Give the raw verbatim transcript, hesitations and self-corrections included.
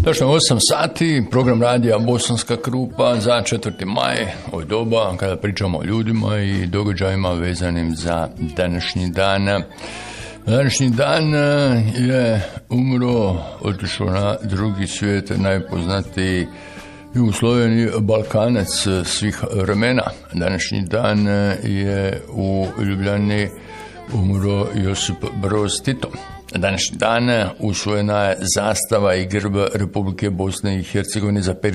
Točno osam sati, program radija Bosanska Krupa za četvrti maj, od doba kada pričamo o ljudima i događajima vezanim za današnji dan. Današnji dan je umro, otišao na drugi svijet, najpoznatiji u Sloveniji Balkanac svih vremena. Današnji dan je u Ljubljani umro Josip Broz Tito. Današnji dan usvojena je zastava i grb Republike Bosne i Hercegovine za period